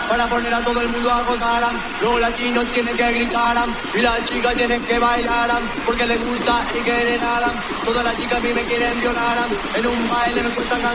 para poner a todo el mundo a gozar. Los latinos tienen que gritar y las chicas tienen que bailar porque les gusta y quieren. Todas las chicas a mí me quieren violar. En un baile me cuesta cantar.